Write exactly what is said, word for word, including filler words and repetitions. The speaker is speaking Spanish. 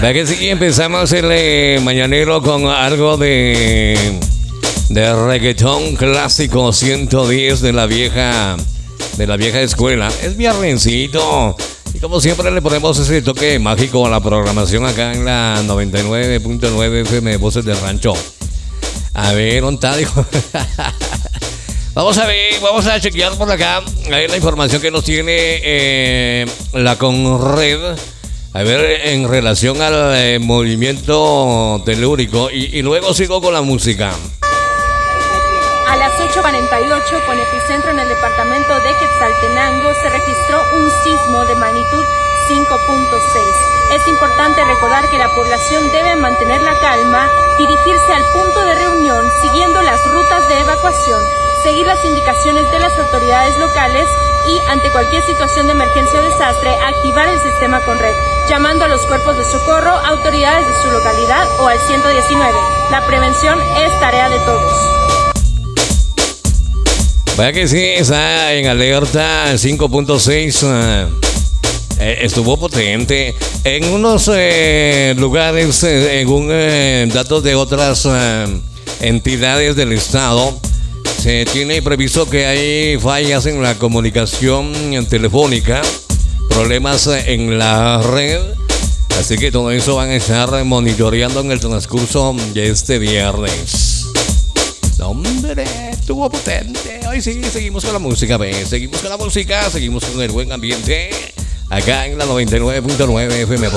Va que sí, empezamos el eh, mañanero con algo de, de reggaetón clásico ciento diez de la vieja, de la vieja escuela. Es viernesito. Y como siempre le ponemos ese toque mágico a la programación acá en la noventa y nueve punto nueve F M Voces del Rancho. A ver, ¿dónde dijo? Vamos a ver, vamos a chequear por acá. Ahí la información que nos tiene eh, la Conred. A ver, en relación al eh, movimiento telúrico. Y, y luego sigo con la música. A las ocho cuarenta y ocho, con epicentro en el departamento de Quetzaltenango, se registró un sismo de magnitud cinco punto seis. Es importante recordar que la población debe mantener la calma, dirigirse al punto de reunión siguiendo las rutas de evacuación, seguir las indicaciones de las autoridades locales y, ante cualquier situación de emergencia o desastre, activar el sistema Conred, llamando a los cuerpos de socorro, autoridades de su localidad o al ciento diecinueve. La prevención es tarea de todos. Vaya que sí, está en alerta cinco punto seis. Uh, eh, estuvo potente. En unos eh, lugares, eh, según eh, datos de otras eh, entidades del estado, se tiene previsto que hay fallas en la comunicación telefónica, problemas en la red. Así que todo eso van a estar monitoreando en el transcurso de este viernes. Hombre, estuvo potente. Hoy sí, seguimos con la música, ¿ves? Seguimos con la música, seguimos con el buen ambiente acá en la noventa y nueve punto nueve F M.